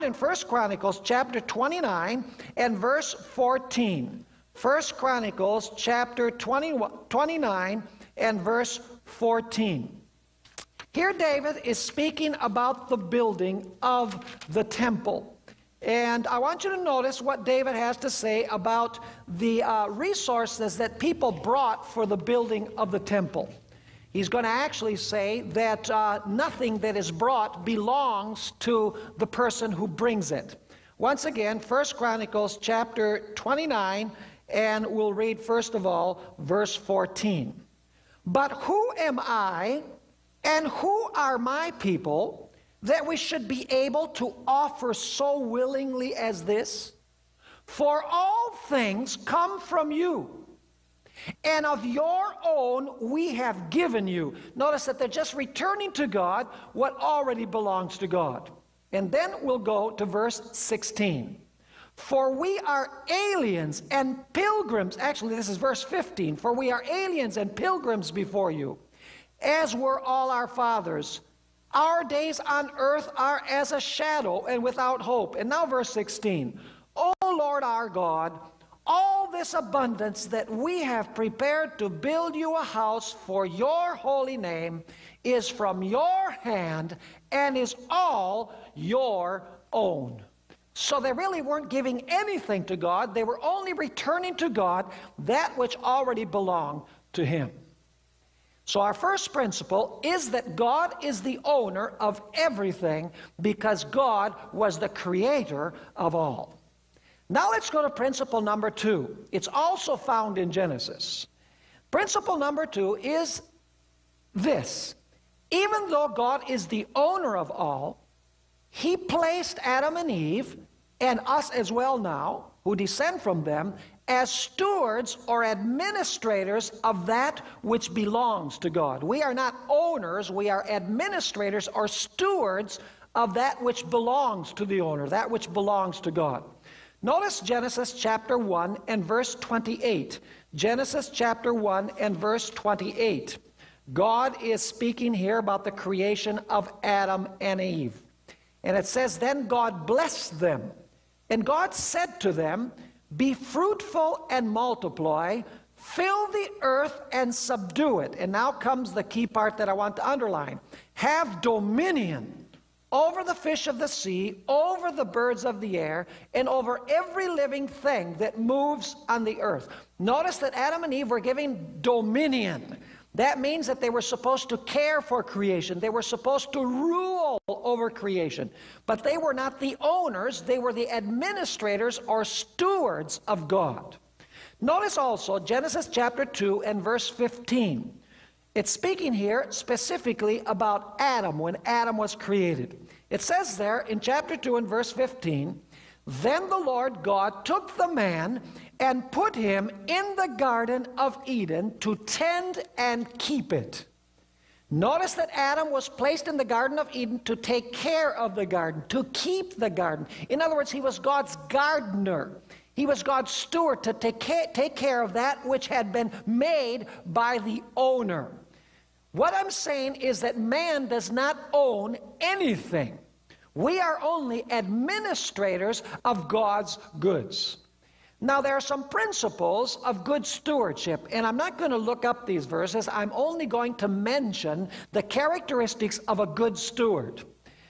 in 1 Chronicles chapter 29 and verse 14. 1 Chronicles chapter 29 and verse 14. Here David is speaking about the building of the temple. And I want you to notice what David has to say about the resources that people brought for the building of the temple. He's going to actually say that nothing that is brought belongs to the person who brings it. Once again, 1 Chronicles chapter 29, and we'll read first of all verse 14. But who am I and who are my people that we should be able to offer so willingly as this? For all things come from you, and of your own we have given you. Notice that they're just returning to God what already belongs to God. And then we'll go to verse 16. For we are aliens and pilgrims. Actually, this is verse 15. For we are aliens and pilgrims before you, as were all our fathers. Our days on earth are as a shadow and without hope. And now verse 16. O Lord our God, all this abundance that we have prepared to build you a house for your holy name is from your hand and is all your own. So they really weren't giving anything to God. They were only returning to God that which already belonged to Him. So our first principle is that God is the owner of everything because God was the creator of all. Now let's go to principle number 2. It's also found in Genesis. Principle number 2 is this. Even though God is the owner of all, He placed Adam and Eve, and us as well now, who descend from them, as stewards or administrators of that which belongs to God. We are not owners, we are administrators or stewards of that which belongs to the owner, that which belongs to God. Notice Genesis chapter 1 and verse 28. Genesis chapter 1 and verse 28. God is speaking here about the creation of Adam and Eve. And it says, then God blessed them. And God said to them, be fruitful and multiply, fill the earth and subdue it. And now comes the key part that I want to underline. Have dominion over the fish of the sea, over the birds of the air, and over every living thing that moves on the earth. Notice that Adam and Eve were given dominion. That means that they were supposed to care for creation. They were supposed to rule over creation. But they were not the owners. They were the administrators or stewards of God. Notice also Genesis chapter 2 and verse 15. It's speaking here specifically about Adam, when Adam was created. It says there in chapter 2 and verse 15, then the Lord God took the man and put him in the Garden of Eden to tend and keep it. Notice that Adam was placed in the Garden of Eden to take care of the garden, to keep the garden. In other words, he was God's gardener. He was God's steward to take care of that which had been made by the owner. What I'm saying is that man does not own anything. We are only administrators of God's goods. Now, there are some principles of good stewardship, and I'm not going to look up these verses. I'm only going to mention the characteristics of a good steward.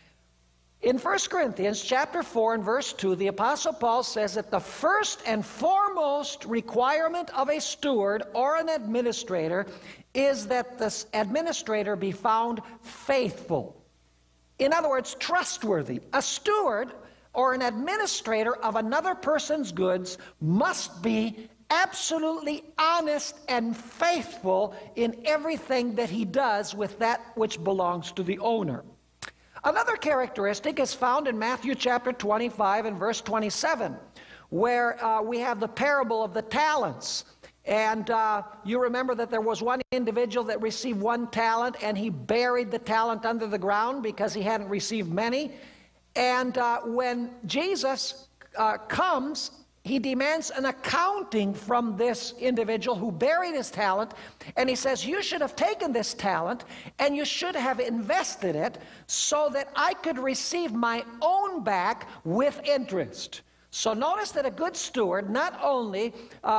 In 1 Corinthians chapter 4 and verse 2, the Apostle Paul says that the first and foremost requirement of a steward or an administrator is that this administrator be found faithful. In other words, trustworthy. A steward or an administrator of another person's goods must be absolutely honest and faithful in everything that he does with that which belongs to the owner. Another characteristic is found in Matthew chapter 25 and verse 27, where we have the parable of the talents. And you remember that there was one individual that received 1 talent, and he buried the talent under the ground because he hadn't received many. And when Jesus comes, he demands an accounting from this individual who buried his talent, and he says, you should have taken this talent and you should have invested it so that I could receive my own back with interest. So notice that a good steward not only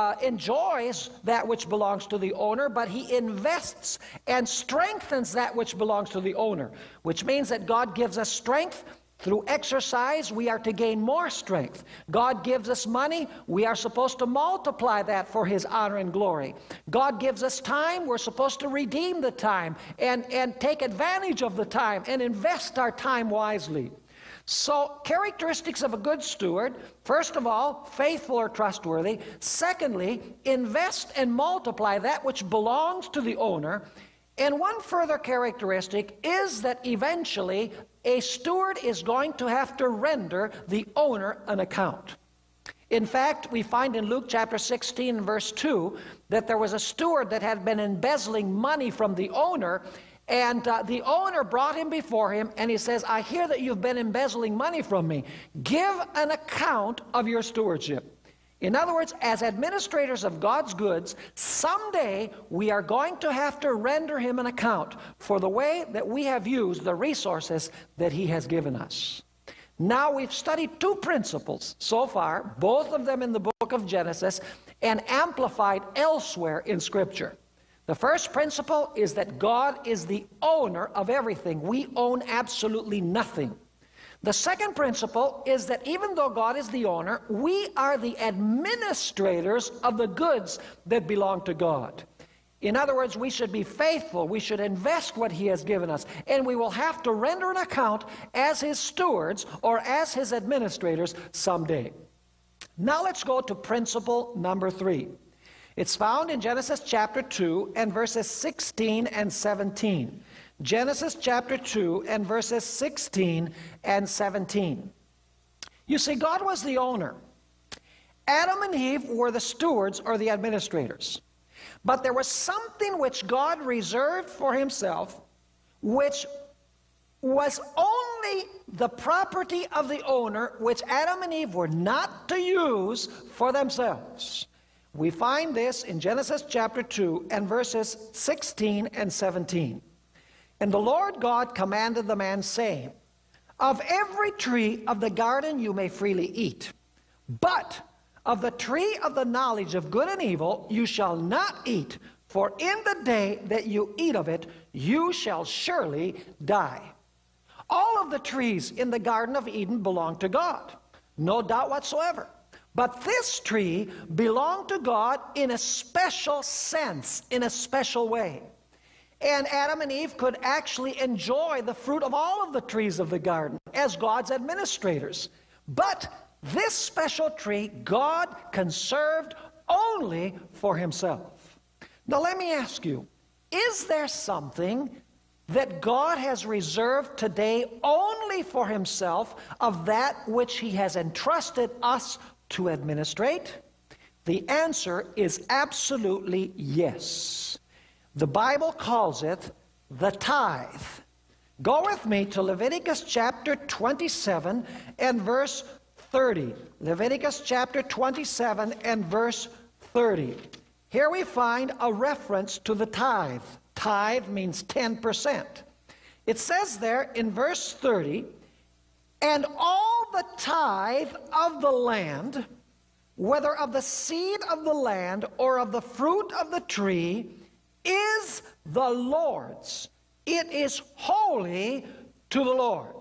enjoys that which belongs to the owner, but he invests and strengthens that which belongs to the owner, which means that God gives us strength. Through exercise, we are to gain more strength. God gives us money. We are supposed to multiply that for His honor and glory. God gives us time. We're supposed to redeem the time and take advantage of the time and invest our time wisely. So, characteristics of a good steward: first of all, faithful or trustworthy. Secondly, invest and multiply that which belongs to the owner. And one further characteristic is that eventually a steward is going to have to render the owner an account. In fact, we find in Luke chapter 16, verse 2, that there was a steward that had been embezzling money from the owner, and the owner brought him before him, and he says, I hear that you've been embezzling money from me. Give an account of your stewardship. In other words, as administrators of God's goods, someday we are going to have to render Him an account for the way that we have used the resources that He has given us. Now, we've studied two principles so far, both of them in the book of Genesis and amplified elsewhere in Scripture. The first principle is that God is the owner of everything. We own absolutely nothing. The second principle is that even though God is the owner, we are the administrators of the goods that belong to God. In other words, we should be faithful. We should invest what He has given us. And we will have to render an account as His stewards or as His administrators someday. Now let's go to principle number 3. It's found in Genesis chapter 2 and verses 16 and 17. Genesis chapter 2 and verses 16 and 17. You see, God was the owner. Adam and Eve were the stewards or the administrators. But there was something which God reserved for Himself, which was only the property of the owner, which Adam and Eve were not to use for themselves. We find this in Genesis chapter 2 and verses 16 and 17. And the Lord God commanded the man, saying, of every tree of the garden you may freely eat, but of the tree of the knowledge of good and evil you shall not eat, for in the day that you eat of it, you shall surely die. All of the trees in the Garden of Eden belong to God, no doubt whatsoever. But this tree belonged to God in a special sense, in a special way. And Adam and Eve could actually enjoy the fruit of all of the trees of the garden as God's administrators. But this special tree God conserved only for Himself. Now let me ask you, is there something that God has reserved today only for Himself of that which He has entrusted us to administrate? The answer is absolutely yes. The Bible calls it the tithe. Go with me to Leviticus chapter 27 and verse 30. Leviticus chapter 27 and verse 30. Here we find a reference to the tithe. Tithe means 10%. It says there in verse 30, and all the tithe of the land, whether of the seed of the land or of the fruit of the tree, is the Lord's. It is holy to the Lord.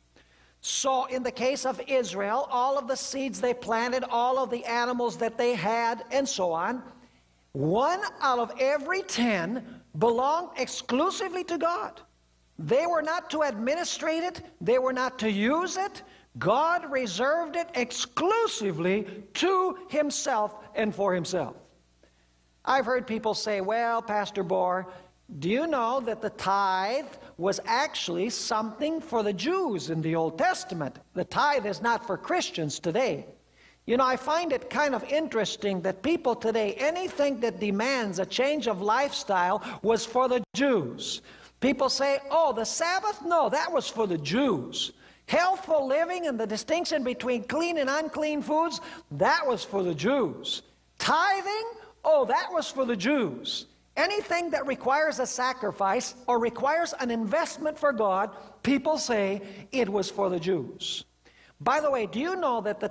So in the case of Israel, all of the seeds they planted, all of the animals that they had, and so on, 1 out of every 10 belonged exclusively to God. They were not to administrate it. They were not to use it. God reserved it exclusively to Himself and for Himself. I've heard people say, well, Pastor Bohr, do you know that the tithe was actually something for the Jews in the Old Testament? The tithe is not for Christians today. You know, I find it kind of interesting that people today, anything that demands a change of lifestyle was for the Jews. People say, oh, the Sabbath? No, that was for the Jews. Healthful living and the distinction between clean and unclean foods, that was for the Jews. Tithing, oh, that was for the Jews. Anything that requires a sacrifice or requires an investment for God, people say it was for the Jews. By the way, do you know that the